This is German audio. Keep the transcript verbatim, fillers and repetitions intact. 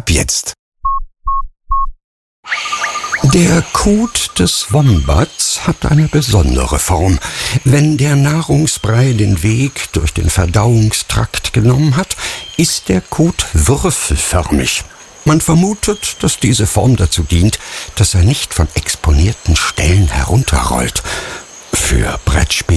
Ab jetzt. Der Kot des Wombats hat eine besondere Form. Wenn der Nahrungsbrei den Weg durch den Verdauungstrakt genommen hat, ist der Kot würfelförmig. Man vermutet, dass diese Form dazu dient, dass er nicht von exponierten Stellen herunterrollt. Für Brettspiele